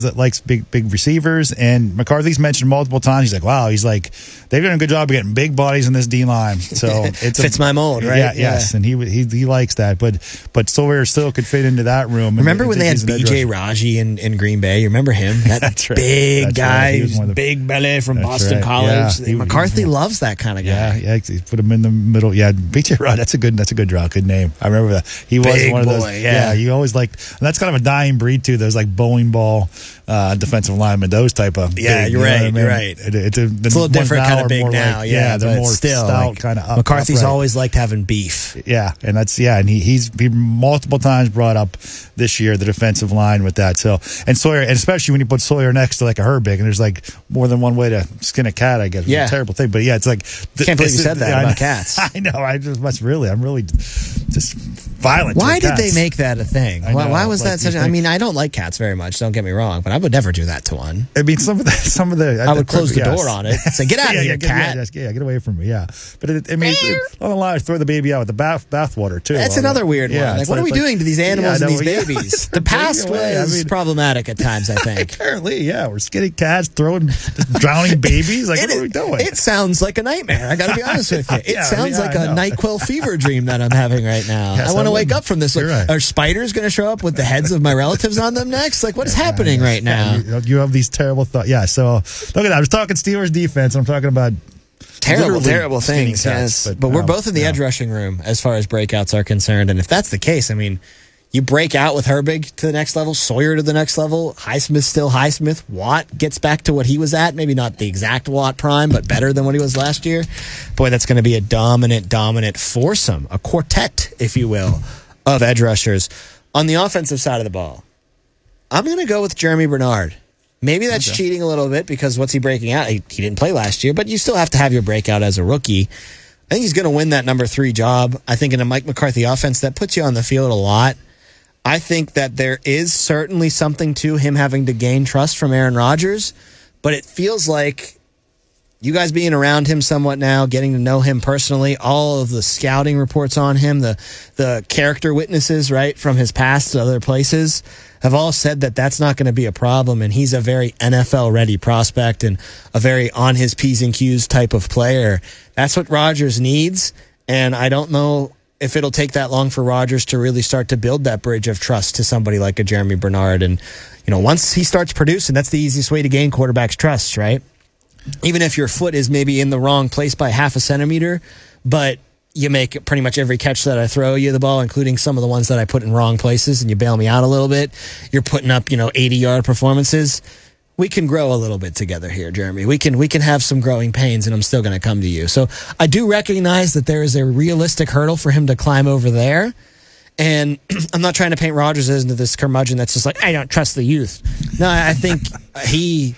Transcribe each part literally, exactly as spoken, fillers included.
that likes big big receivers, and McCarthy's mentioned multiple times. He's like, wow, he's like, they've done a good job of getting big bodies in this D line. So it fits my mold, right? Yeah, yeah. Yes, and he, he he likes that. But but Sawyer still could fit into that room. Remember when they had B J Raji in, in Green Bay? You remember him? That That's right. big That's guy, right. the, big belly from That's Boston right. College. Yeah. He, McCarthy he, loves that kind of guy. Yeah, yeah. He put him in the middle. Yeah, B J Raji. That's a good. That's a good draw. Good name. I remember that. He was big one of those. Boy, yeah. yeah, you always liked. And that's kind of a dying breed too. Those like bowling ball uh, defensive linemen. Those type of. Yeah, big, you're you know right. I mean? You're right. It, it's, a, it's a little different kind of big now. Like, yeah, yeah, they're more still stout like, kind of. Up, McCarthy's upright. always liked having beef. Yeah, and that's yeah, and he he's he multiple times brought up this year the defensive line with that. So and Sawyer, and especially when you put Sawyer next to like a Herbig, and there's like more than one way to skin a cat. I guess. Yeah, it's a terrible thing, but yeah, it's like th- can't believe you said that yeah, about cats. I know. I just must really. I'm really just violent. Why did cats. they make that a thing? Why, why was like, that such? A, I mean, I don't like cats very much. Don't get me wrong, but I would never do that to one. I mean, some of the some of the I would the, close the yes. door on it. Say, get out yeah, of yeah, here, get, cat. Yeah, yeah, get away from me. Yeah, but it, I mean, on the line, throw the baby out with the bath bathwater too. That's another weird yeah, one. Like, what are we like, doing to these animals yeah, and these no, babies? Yeah. The past was I mean, problematic at times, I think. Apparently, yeah, we're skinny cats throwing just drowning babies. Like, it, what are we doing? It sounds like a nightmare. I got to be honest with you. It yeah, sounds yeah, like a NyQuil fever dream that I'm having right now. Yes, I want to wake wouldn't. up from this. Like, right. Are spiders going to show up with the heads of my relatives on them next? Like, what is happening yeah, right now? You, you have these terrible thoughts. Yeah, so look at that. I was talking Steelers defense. I'm talking about terrible, terrible things. Cats, yes, but, but we're no, both in the no. edge rushing room as far as breakouts are concerned. And if that's the case, I mean, you break out with Herbig to the next level, Sawyer to the next level, Highsmith still Highsmith, Watt gets back to what he was at, maybe not the exact Watt prime, but better than what he was last year. Boy, that's going to be a dominant, dominant foursome, a quartet, if you will, of edge rushers. On the offensive side of the ball, I'm going to go with Jeremy Bernard. Maybe that's okay. cheating a little bit because what's he breaking out? He, he didn't play last year, but you still have to have your breakout as a rookie. I think he's going to win that number three job. I think in a Mike McCarthy offense, that puts you on the field a lot. I think that there is certainly something to him having to gain trust from Aaron Rodgers, but it feels like you guys being around him somewhat now, getting to know him personally, all of the scouting reports on him, the the character witnesses, right, from his past to other places, have all said that that's not going to be a problem, and he's a very N F L-ready prospect and a very on his P's and Q's type of player. That's what Rodgers needs, and I don't know if it'll take that long for Rodgers to really start to build that bridge of trust to somebody like a Jeremy Bernard. And, you know, once he starts producing, that's the easiest way to gain quarterbacks' trust, right? Even if your foot is maybe in the wrong place by half a centimeter, but you make pretty much every catch that I throw you the ball, including some of the ones that I put in wrong places, and you bail me out a little bit, you're putting up, you know, eighty-yard performances. We can grow a little bit together here, Jeremy. We can we can have some growing pains, and I'm still going to come to you. So I do recognize that there is a realistic hurdle for him to climb over there. And I'm not trying to paint Rodgers into this curmudgeon that's just like, I don't trust the youth. No, I think he,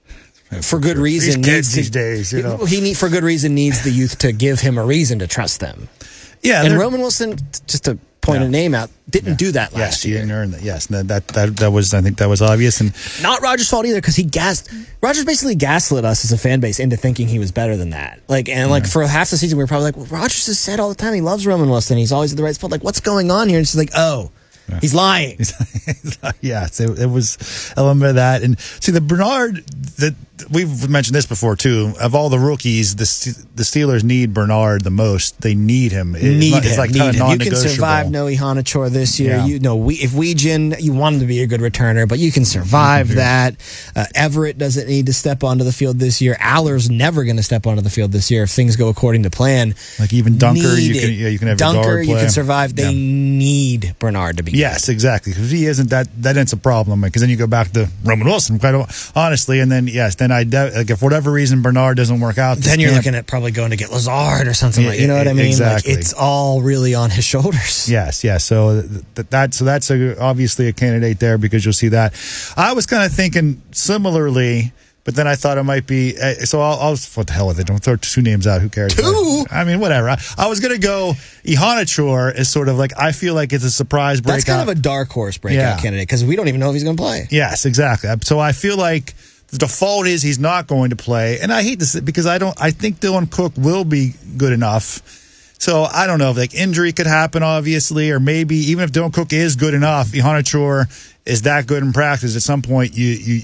for good reason, these needs these to, days, you know, he need, for good reason needs the youth to give him a reason to trust them. Yeah, and Roman Wilson, just to point yeah. a name out, didn't yeah. do that last yes, year. Yes, he didn't earn that. Yes, that, that that that was I think that was obvious, and not Rodgers' fault either because he gassed. Rodgers basically gaslit us as a fan base into thinking he was better than that. Like and like yeah. for half the season, we were probably like, well, Rodgers has said all the time he loves Roman Wilson. He's always at the right spot. Like, what's going on here? And she's like, oh. Yeah. He's lying. yeah, so it was an element of that. And see, the Bernard, that we've mentioned this before too. Of all the rookies, the the Steelers need Bernard the most. They need him. It, need it's, him. It's like need kind of him. You non-negotiable. can survive Noe Hanachor this year. Yeah. You know, we, if Weegen, you want him to be a good returner, but you can survive mm-hmm. that. Uh, Everett doesn't need to step onto the field this year. Aller's never going to step onto the field this year if things go according to plan. Like even Dunker, need you can yeah, you can have Dunker, guard play. You can survive. They yeah. need Bernard to be. Yes, good. Exactly. Because if he isn't, that that ends a problem. Because then you go back to Roman Wilson, quite honestly, and then yes, then I like if for whatever reason Bernard doesn't work out, then you're camp, looking at probably going to get Lazard or something yeah, like. You know what I mean? Exactly. Like, it's all really on his shoulders. Yes, yes. So that, that so that's a, obviously a candidate there because you'll see that. I was kind of thinking similarly. But then I thought it might be uh, so. I'll, I'll what the hell with it? Don't throw two names out. Who cares? Two? I mean, whatever. I, I was gonna go. Ihanachor is sort of like I feel like it's a surprise breakout. That's kind of a dark horse breakout yeah. candidate because we don't even know if he's going to play. Yes, exactly. So I feel like the default is he's not going to play, and I hate this because I don't. I think Dylan Cook will be good enough. So I don't know if like injury could happen, obviously, or maybe even if Dylan Cook is good enough, Ihanachor is that good in practice. At some point, you you